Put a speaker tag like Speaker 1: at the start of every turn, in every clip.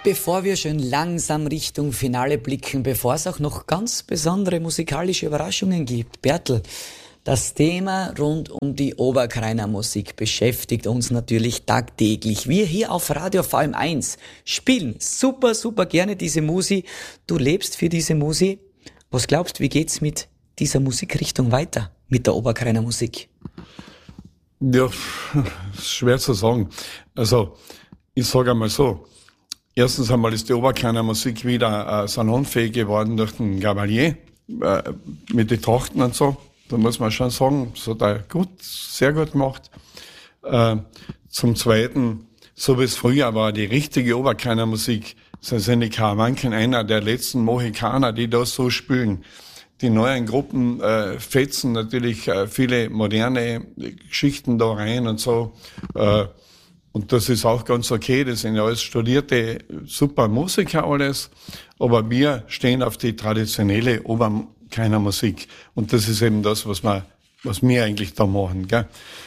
Speaker 1: Bevor wir schon langsam Richtung Finale blicken, bevor es auch noch ganz besondere musikalische Überraschungen gibt, Bertel, das Thema rund um die Oberkreiner Musik beschäftigt uns natürlich tagtäglich. Wir hier auf Radio VM1 spielen super, super gerne diese Musi. Du lebst für diese Musi. Was glaubst du, wie geht's mit dieser Musikrichtung weiter, mit der Oberkreiner Musik?
Speaker 2: Ja, schwer zu sagen. Also, ich sage einmal so. Erstens einmal ist die Oberkreiner Musik wieder salonfähig geworden durch den Gavalier, mit den Trachten und so. Da muss man schon sagen, das hat er sehr gut gemacht. Zum Zweiten, so wie es früher war, die richtige Oberkreiner Musik, so sind die Karawanken einer der letzten Mohikaner, die das so spielen. Die neuen Gruppen fetzen natürlich viele moderne Geschichten da rein und so. Und das ist auch ganz okay, das sind ja alles studierte, super Musiker alles, aber wir stehen auf die traditionelle Oberkreiner Musik. Und das ist eben das, was wir eigentlich da machen, gell?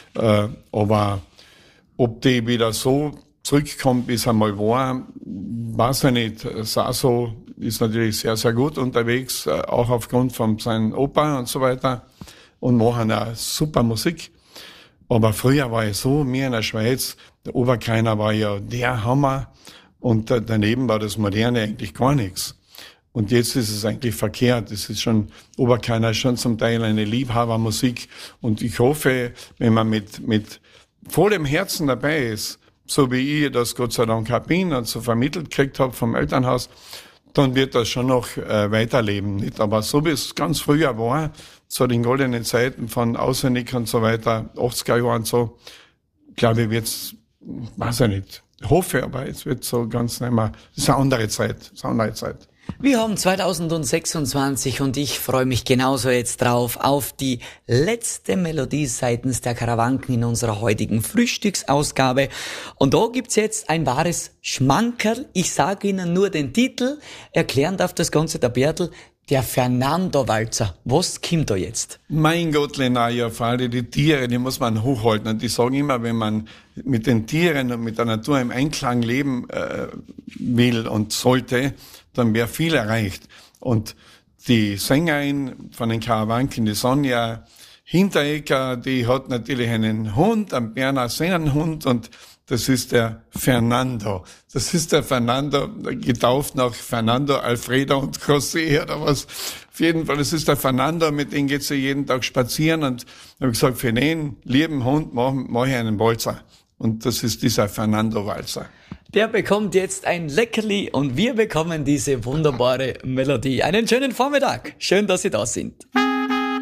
Speaker 2: Aber ob die wieder so zurückkommt, wie es einmal war, weiß ich nicht. Saso ist natürlich sehr, sehr gut unterwegs, auch aufgrund von seinen Opa und so weiter, und machen auch super Musik. Aber früher war es so, wir in der Schweiz, der Oberkreiner war ja der Hammer und daneben war das Moderne eigentlich gar nichts. Und jetzt ist es eigentlich verkehrt. Es ist schon, Oberkreiner ist schon zum Teil eine Liebhabermusik. Und ich hoffe, wenn man mit vollem Herzen dabei ist, so wie ich das Gott sei Dank auch bin und so vermittelt gekriegt habe vom Elternhaus, dann wird das schon noch weiterleben. Nicht? Aber so wie es ganz früher war, zu den goldenen Zeiten von Auswendig und so weiter, 80er Jahren so, glaube ich, wird's, weiß ich nicht, hoffe, aber es wird so ganz nicht mehr, das ist eine andere Zeit,
Speaker 1: Wir haben 2026 und ich freue mich genauso jetzt drauf auf die letzte Melodie seitens der Karawanken in unserer heutigen Frühstücksausgabe. Und da gibt's jetzt ein wahres Schmankerl. Ich sage Ihnen nur den Titel. Erklären darf das Ganze der Bertel. Der Fernando-Walzer. Was kommt da jetzt?
Speaker 2: Mein Gott, Lena, ja, vor allem die Tiere, die muss man hochhalten. Und die sagen immer, wenn man mit den Tieren und mit der Natur im Einklang leben will und sollte, dann wäre viel erreicht. Und die Sängerin von den Karawanken, die Sonja Hinteregger, die hat natürlich einen Hund, einen Berner Sennenhund, und das ist der Fernando. Das ist der Fernando, getauft nach Fernando, Alfredo und José oder was. Auf jeden Fall, das ist der Fernando, mit dem geht sie jeden Tag spazieren, und ich habe gesagt, für den lieben Hund mach ich einen Walzer. Und das ist dieser Fernando-Walzer.
Speaker 1: Der bekommt jetzt ein Leckerli und wir bekommen diese wunderbare Melodie. Einen schönen Vormittag. Schön, dass Sie da sind.